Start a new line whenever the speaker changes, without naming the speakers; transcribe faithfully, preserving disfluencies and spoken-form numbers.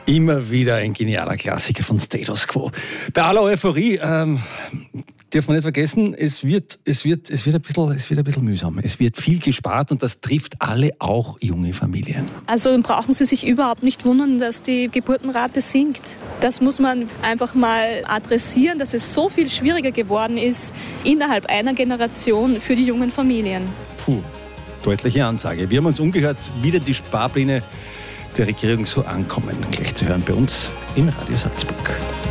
Immer wieder ein genialer Klassiker von Status Quo. Bei aller Euphorie ähm, darf man nicht vergessen, es wird, es, wird, es, wird ein bisschen, es wird ein bisschen mühsam. Es wird viel gespart und das trifft alle, auch junge Familien.
Also brauchen Sie sich überhaupt nicht wundern, dass die Geburtenrate sinkt. Das muss man einfach mal adressieren, dass es so viel schwieriger geworden ist innerhalb einer Generation für die jungen Familien.
Puh, deutliche Ansage. Wir haben uns umgehört, wie denn die Sparpläne der Regierung so ankommen. Gleich zu hören bei uns im Radio Salzburg.